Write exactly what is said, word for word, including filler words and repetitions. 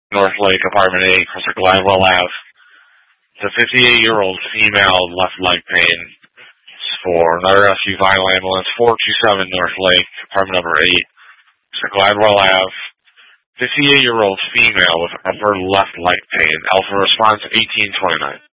North Lake, Apartment eight, across the Gladwell Ave. The fifty-eight-year-old female left leg pain. It's for another rescue vital ambulance, four two seven North Lake, apartment number eight. It's the Gladwell Ave. fifty-eight-year-old female with upper left leg pain. Alpha response eighteen twenty-nine.